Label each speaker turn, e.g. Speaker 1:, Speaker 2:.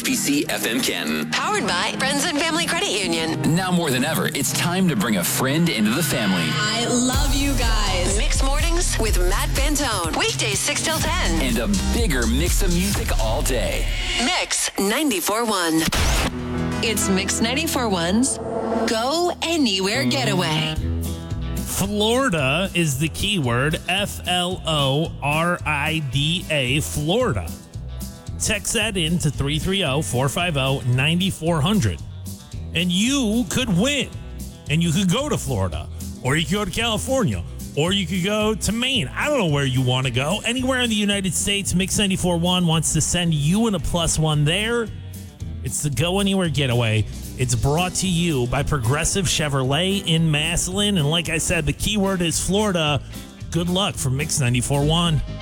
Speaker 1: WHPC FM Canton.
Speaker 2: Powered by Friends and Family Credit Union.
Speaker 1: Now more than ever, it's time to bring a friend into the family.
Speaker 2: I love you guys. Mixed Mornings with Matt Fantone. Weekdays 6 till 10.
Speaker 1: And a bigger mix of music all day.
Speaker 2: Mix 94.1. It's Mix 94.1's Go Anywhere Getaway.
Speaker 3: Florida is the keyword. Florida, Florida. Text that in to 330-450-9400. And you could win. And you could go to Florida. Or you could go to California. Or you could go to Maine. I don't know where you want to go. Anywhere in the United States, Mix 94.1 wants to send you in a +1 there. It's the Go Anywhere Getaway. It's brought to you by Progressive Chevrolet in Massillon. And like I said, the keyword is Florida. Good luck from Mix 94.1.